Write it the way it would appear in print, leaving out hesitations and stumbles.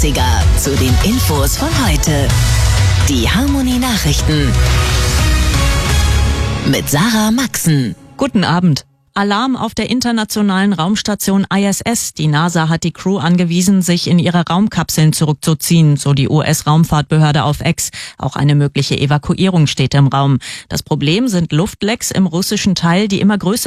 Klassiker zu den Infos von heute. Die Harmony Nachrichten mit Sarah Maxen. Guten Abend. Alarm auf der internationalen Raumstation ISS. Die NASA hat die Crew angewiesen, sich in ihre Raumkapseln zurückzuziehen, so die US-Raumfahrtbehörde auf X. Auch eine mögliche Evakuierung steht im Raum. Das Problem sind Luftlecks im russischen Teil, die immer größer